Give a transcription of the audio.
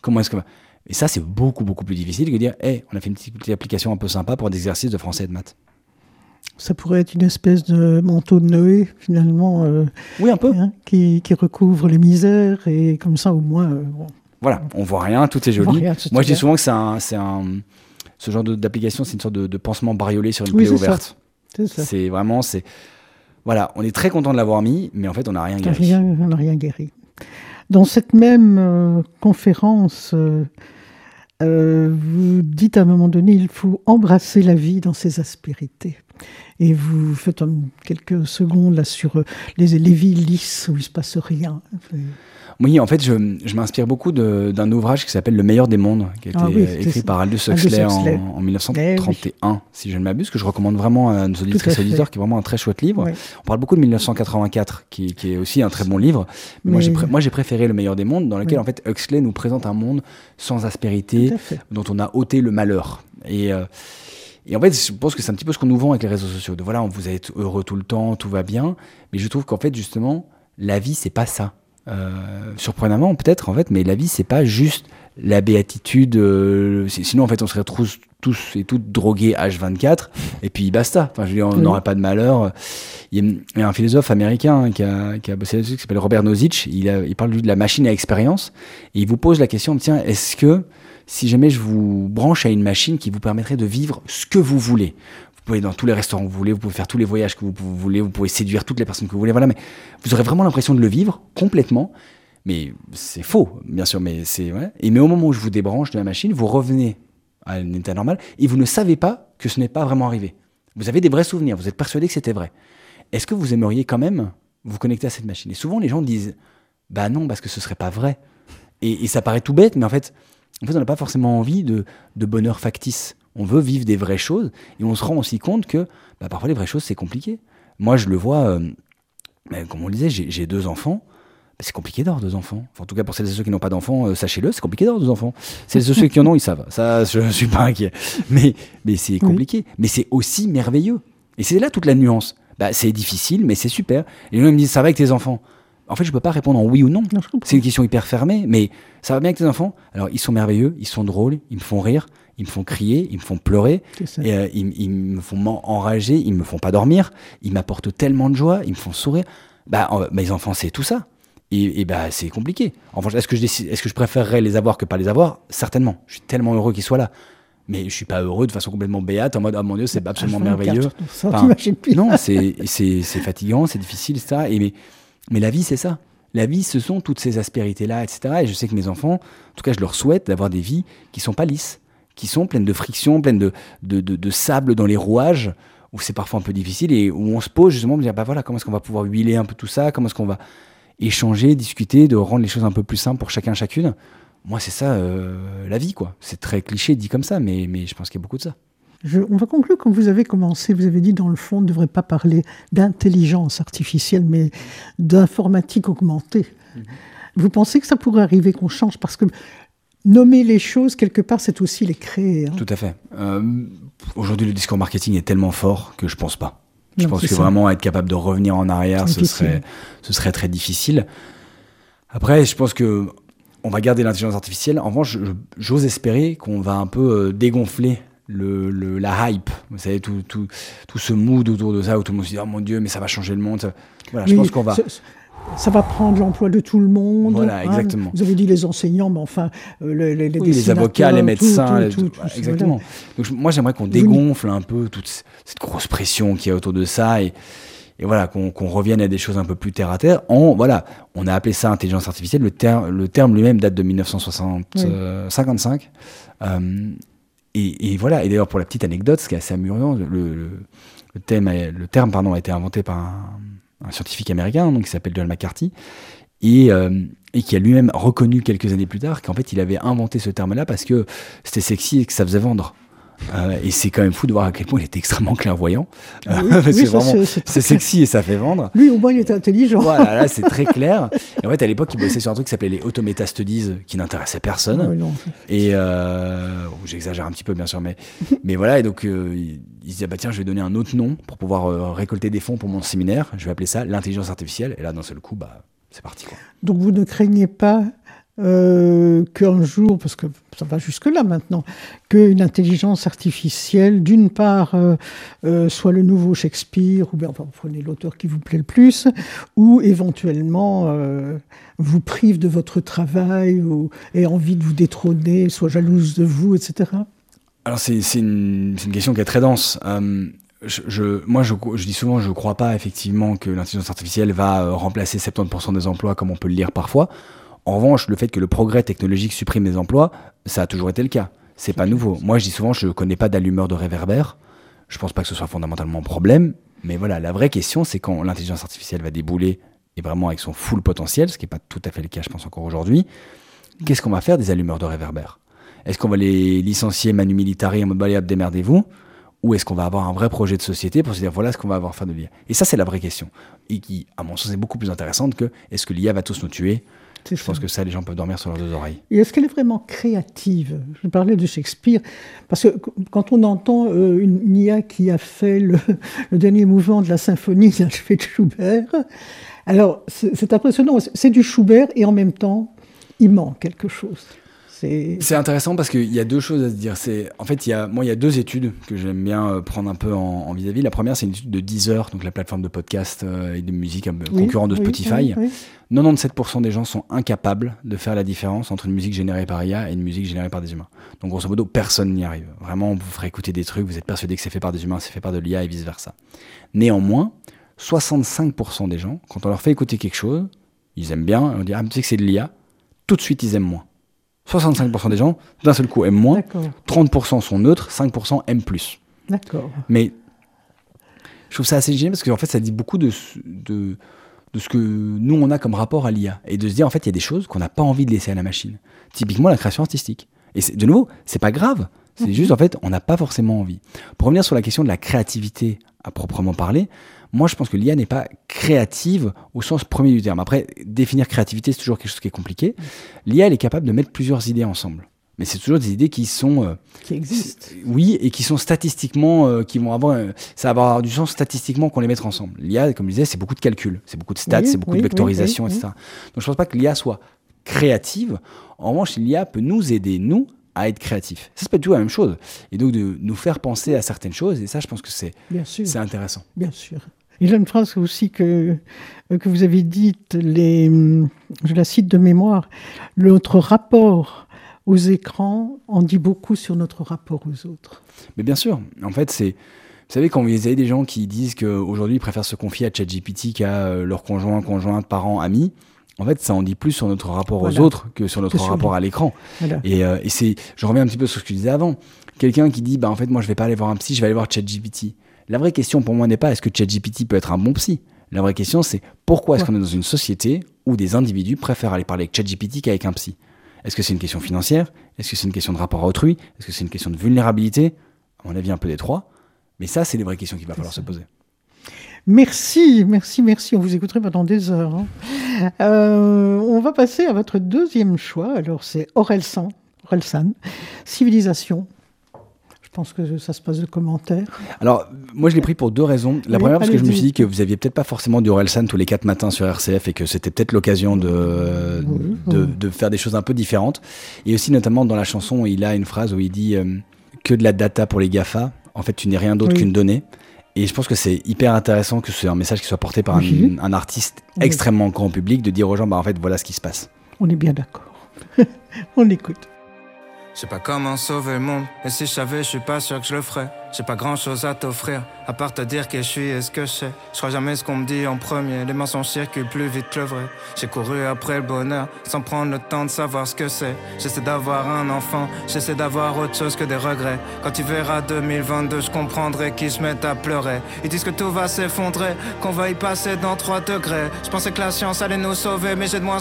Comment est-ce que... Et ça, c'est beaucoup, beaucoup plus difficile que de dire, on a fait une petite application un peu sympa pour des exercices de français et de maths. Ça pourrait être une espèce de manteau de Noé, finalement. Oui, un peu. Qui recouvre les misères, et comme ça, au moins... Voilà, on voit rien, tout est joli. Moi, je dis souvent que ce genre d'application, c'est une sorte de pansement bariolé sur une plaie ouverte. C'est ça. C'est vraiment... Voilà, on est très content de l'avoir mis, mais en fait, on n'a rien guéri. On n'a rien guéri. Dans cette même conférence, vous dites à un moment donné, il faut embrasser la vie dans ses aspérités. Et vous faites quelques secondes là sur les villes lisses où il ne se passe rien. Oui, en fait, je m'inspire beaucoup d'un ouvrage qui s'appelle Le meilleur des mondes, qui a été écrit par Aldous Huxley en 1931, si je ne m'abuse, que je recommande vraiment à nos auditrices et auditeurs, qui est vraiment un très chouette livre. Oui. On parle beaucoup de 1984, qui est aussi un très bon livre. Mais moi, j'ai préféré Le meilleur des mondes, dans lequel en fait, Huxley nous présente un monde sans aspérité, dont on a ôté le malheur. Et en fait, je pense que c'est un petit peu ce qu'on nous vend avec les réseaux sociaux. De voilà, vous êtes heureux tout le temps, tout va bien. Mais je trouve qu'en fait, justement, la vie, c'est pas ça. Surprenamment peut-être en fait, mais la vie c'est pas juste la béatitude, sinon en fait on serait tous et toutes drogués H24 et puis basta, enfin, je veux dire, on n'aurait pas de malheur. Il y a un philosophe américain qui a bossé là-dessus, qui s'appelle Robert Nozick. Il parle lui de la machine à expérience et il vous pose la question, tiens, est-ce que si jamais je vous branche à une machine qui vous permettrait de vivre ce que vous voulez, vous pouvez aller dans tous les restaurants que vous voulez, vous pouvez faire tous les voyages que vous voulez, vous pouvez séduire toutes les personnes que vous voulez, voilà, mais vous aurez vraiment l'impression de le vivre complètement. Mais c'est faux, bien sûr, mais mais au moment où je vous débranche de la machine, vous revenez à un état normal et vous ne savez pas que ce n'est pas vraiment arrivé. Vous avez des vrais souvenirs, vous êtes persuadé que c'était vrai. Est-ce que vous aimeriez quand même vous connecter à cette machine ? Et souvent, les gens disent « Bah non, parce que ce serait pas vrai. » Et ça paraît tout bête, mais en fait on n'a pas forcément envie de bonheur factice. On veut vivre des vraies choses et on se rend aussi compte que parfois les vraies choses c'est compliqué. Moi je le vois, comme on le disait, j'ai 2 enfants, c'est compliqué d'avoir 2 enfants. Enfin, en tout cas pour celles et ceux qui n'ont pas d'enfants, sachez-le, c'est compliqué d'avoir 2 enfants. Celles et ceux qui en ont, ils savent. Ça, je ne suis pas inquiet. Mais c'est compliqué. Mais c'est aussi merveilleux. Et c'est là toute la nuance. C'est difficile, mais c'est super. Et les gens me disent, ça va avec tes enfants ? En fait, je ne peux pas répondre en oui ou non. C'est une question hyper fermée, mais ça va bien avec tes enfants ? Alors, ils sont merveilleux, ils sont drôles, ils me font rire, ils me font crier, ils me font pleurer, et, ils me font enrager, ils ne me font pas dormir, ils m'apportent tellement de joie, ils me font sourire. Mes enfants, c'est tout ça. Et c'est compliqué. En revanche, est-ce que je préférerais les avoir que pas les avoir ? Certainement. Je suis tellement heureux qu'ils soient là. Mais je ne suis pas heureux de façon complètement béate, en mode « Oh mon Dieu, c'est absolument merveilleux. » Non, c'est fatigant, c'est difficile, etc. Mais la vie, c'est ça. La vie, ce sont toutes ces aspérités-là, etc. Et je sais que mes enfants, en tout cas, je leur souhaite d'avoir des vies qui ne sont pas lisses, qui sont pleines de friction, pleines de sable dans les rouages, où c'est parfois un peu difficile et où on se pose justement de dire voilà, comment est-ce qu'on va pouvoir huiler un peu tout ça, comment est-ce qu'on va échanger, discuter, de rendre les choses un peu plus simples pour chacun, chacune. Moi, c'est ça, la vie, quoi. C'est très cliché dit comme ça, mais je pense qu'il y a beaucoup de ça. On va conclure. Quand vous avez commencé, vous avez dit dans le fond, on ne devrait pas parler d'intelligence artificielle, mais d'informatique augmentée. Vous pensez que ça pourrait arriver qu'on change ? Parce que nommer les choses, quelque part, c'est aussi les créer. Tout à fait. Aujourd'hui, le discours marketing est tellement fort que je ne pense pas. Je pense que vraiment être capable de revenir en arrière, ce serait très difficile. Après, je pense que on va garder l'intelligence artificielle. En revanche, j'ose espérer qu'on va un peu dégonfler la hype. Vous savez, tout ce mood autour de ça, où tout le monde se dit « Oh mon Dieu, mais ça va changer le monde. » Voilà, je pense qu'on va... Ça va prendre l'emploi de tout le monde. Voilà, exactement. Vous avez dit les enseignants, mais enfin, les avocats, les médecins, exactement. Donc moi, j'aimerais qu'on dégonfle un peu toute cette grosse pression qu'il y a autour de ça et voilà, qu'on revienne à des choses un peu plus terre à terre. On a appelé ça intelligence artificielle. Le terme lui-même date de 1955. Et voilà. Et d'ailleurs, pour la petite anecdote, ce qui est assez amusant, le terme a été inventé par un scientifique américain, donc, qui s'appelle John McCarthy, et qui a lui-même reconnu quelques années plus tard qu'en fait il avait inventé ce terme-là parce que c'était sexy et que ça faisait vendre. Et c'est quand même fou de voir à quel point il était extrêmement clairvoyant. C'est sexy et ça fait vendre. Lui, au moins, il était intelligent. Voilà, là, c'est très clair. Et en fait, à l'époque, il bossait sur un truc qui s'appelait les automata studies, qui n'intéressait personne. Et j'exagère un petit peu, bien sûr, mais voilà. Et donc, il se disait, tiens, je vais donner un autre nom pour pouvoir récolter des fonds pour mon séminaire. Je vais appeler ça l'intelligence artificielle. Et là, d'un seul coup, c'est parti, quoi. Donc, vous ne craignez pas qu'un jour, parce que ça va jusque-là maintenant, qu'une intelligence artificielle, d'une part, soit le nouveau Shakespeare, ou bien enfin, vous prenez l'auteur qui vous plaît le plus, ou éventuellement vous prive de votre travail, ou ait envie de vous détrôner, soit jalouse de vous, etc. Alors c'est une question qui est très dense. Moi, je dis souvent, je ne crois pas effectivement que l'intelligence artificielle va remplacer 70% des emplois comme on peut le lire parfois. En revanche, le fait que le progrès technologique supprime des emplois, ça a toujours été le cas. C'est pas nouveau. Moi, je dis souvent, je ne connais pas d'allumeur de réverbère. Je ne pense pas que ce soit fondamentalement un problème. Mais voilà, la vraie question, c'est quand l'intelligence artificielle va débouler, et vraiment avec son full potentiel, ce qui n'est pas tout à fait le cas, je pense, encore aujourd'hui, qu'est-ce qu'on va faire des allumeurs de réverbère ? Est-ce qu'on va les licencier manu militari en mode balai, démerdez-vous ? Ou est-ce qu'on va avoir un vrai projet de société pour se dire voilà ce qu'on va avoir à faire de l'IA ? Et ça, c'est la vraie question. Et qui, à mon sens, est beaucoup plus intéressante que est-ce que l'IA va tous nous tuer ? Je pense que ça, les gens peuvent dormir sur leurs deux oreilles. Et est-ce qu'elle est vraiment créative ? Je parlais de Shakespeare, parce que quand on entend une IA qui a fait le dernier mouvement de la symphonie inachevée de Schubert, alors c'est impressionnant, c'est du Schubert et en même temps, il manque quelque chose. C'est intéressant parce qu'il y a deux choses à se dire. En fait, il y a deux études que j'aime bien prendre un peu en vis-à-vis. La première, c'est une étude de Deezer, donc la plateforme de podcast et de musique concurrent de Spotify. 97% des gens sont incapables de faire la différence entre une musique générée par IA et une musique générée par des humains. Donc, grosso modo, personne n'y arrive. Vraiment, on vous ferait écouter des trucs, vous êtes persuadé que c'est fait par des humains, c'est fait par de l'IA et vice-versa. Néanmoins, 65% des gens, quand on leur fait écouter quelque chose, ils aiment bien, on dit « Ah, tu sais que c'est de l'IA », tout de suite, ils aiment moins. 65% des gens, d'un seul coup, aiment moins. D'accord. 30% sont neutres, 5% aiment plus. D'accord. Mais je trouve ça assez génial parce que en fait, ça dit beaucoup de ce que nous, on a comme rapport à l'IA. Et de se dire, en fait, il y a des choses qu'on n'a pas envie de laisser à la machine. Typiquement, la création artistique. Et de nouveau, c'est pas grave. C'est juste, en fait, on n'a pas forcément envie. Pour revenir sur la question de la créativité à proprement parler, moi, je pense que l'IA n'est pas créative au sens premier du terme. Après, définir créativité, c'est toujours quelque chose qui est compliqué. L'IA, elle est capable de mettre plusieurs idées ensemble. Mais c'est toujours des idées qui sont... qui existent. Oui, et qui sont statistiquement... qui vont avoir... ça va avoir du sens statistiquement qu'on les mette ensemble. L'IA, comme je disais, c'est beaucoup de calcul, c'est beaucoup de stats, c'est beaucoup de vectorisation, etc. Donc, je ne pense pas que l'IA soit créative. En revanche, l'IA peut nous aider, nous, à être créatifs. Ça, c'est pas du tout la même chose. Et donc, de nous faire penser à certaines choses. Et ça, je pense que c'est intéressant. Bien sûr. Il y a une phrase aussi que vous avez dite, je la cite de mémoire, notre rapport aux écrans en dit beaucoup sur notre rapport aux autres. Mais bien sûr. En fait, vous savez, quand vous avez des gens qui disent qu'aujourd'hui, ils préfèrent se confier à ChatGPT qu'à leur conjointe, parents, amis, en fait, ça en dit plus sur notre rapport aux autres que sur notre rapport à l'écran. Voilà. Et je reviens un petit peu sur ce que tu disais avant. Quelqu'un qui dit, en fait, moi, je vais pas aller voir un psy, je vais aller voir ChatGPT. La vraie question pour moi n'est pas est-ce que ChatGPT peut être un bon psy. La vraie question, c'est pourquoi est-ce qu'on est dans une société où des individus préfèrent aller parler avec ChatGPT qu'avec un psy ? Est-ce que c'est une question financière ? Est-ce que c'est une question de rapport à autrui ? Est-ce que c'est une question de vulnérabilité ? À mon avis, un peu des trois. Mais ça, c'est les vraies questions qu'il va falloir se poser. Merci. On vous écouterait pendant des heures. On va passer à votre deuxième choix. Alors, c'est Orelsan, Civilisation. Je pense que ça se passe de commentaires. Alors, moi, je l'ai pris pour deux raisons. La première, parce que je me suis dit que vous aviez peut-être pas forcément du Orelsan tous les 4 matins sur RCF et que c'était peut-être l'occasion de faire des choses un peu différentes. Et aussi, notamment, dans la chanson, il a une phrase où il dit que de la data pour les GAFA. En fait, tu n'es rien d'autre qu'une donnée. Et je pense que c'est hyper intéressant que c'est un message qui soit porté par un artiste extrêmement grand public, de dire aux gens, en fait, voilà ce qui se passe. On est bien d'accord. On écoute. Je sais pas comment sauver le monde, et si je savais, je suis pas sûr que je le ferais. J'ai pas grand chose à t'offrir, à part te dire qui je suis et ce que je sais. Je crois jamais ce qu'on me dit en premier, les mensonges circulent plus vite que le vrai. J'ai couru après le bonheur, sans prendre le temps de savoir ce que c'est. J'essaie d'avoir un enfant, j'essaie d'avoir autre chose que des regrets. Quand tu verras 2022, je comprendrai qu'ils se mettent à pleurer. Ils disent que tout va s'effondrer, qu'on va y passer dans 3 degrés. Je pensais que la science allait nous sauver, mais j'ai de moins